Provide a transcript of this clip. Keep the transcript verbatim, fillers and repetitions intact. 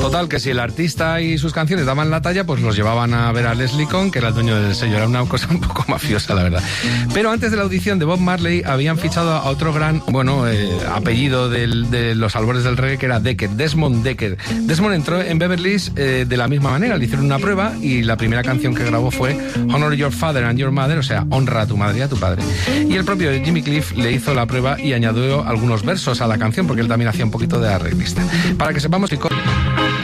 Total, que si el artista y sus canciones daban la talla, pues los llevaban a ver a Leslie Cohn, que era el dueño del sello. Era una cosa un poco mafiosa, la verdad. Pero antes de la audición de Bob Marley, habían fichado a otro gran, bueno, eh, apellido del, de los albores del reggae, que era Decker, Desmond Decker. Desmond entró en Beverly Hills eh, de la misma manera. Le hicieron una prueba y la primera canción que grabó fue Honor Your Father and Your Mother, o sea, honra a tu madre y a tu padre. Y el propio Jimmy Cliff le hizo la prueba y añadió algunos versos a la canción, porque él también hacía un poquito de arreglista. Para que sepamos que...